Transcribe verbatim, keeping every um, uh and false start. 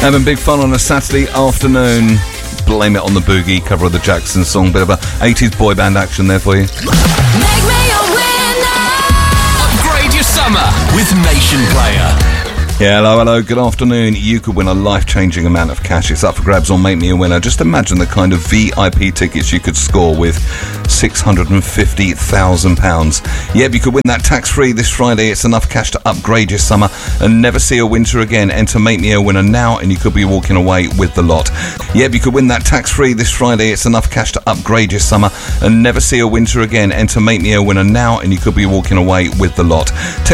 Having big fun on a Saturday afternoon. Blame It on the Boogie, cover of the Jackson song. Bit of a eighties boy band action there for you. Make me a winner. Upgrade your summer with Nation Player. Yeah, hello, hello, good afternoon. You could win a life-changing amount of cash. It's up for grabs on Make Me a Winner. Just imagine the kind of V I P tickets you could score with six hundred fifty thousand pounds. Yep, you could win that tax-free this Friday. It's enough cash to upgrade your summer and never see a winter again. Enter Make Me a Winner now and you could be walking away with the lot. Yep, you could win that tax-free this Friday. It's enough cash to upgrade your summer and never see a winter again. Enter Make Me a Winner now and you could be walking away with the lot.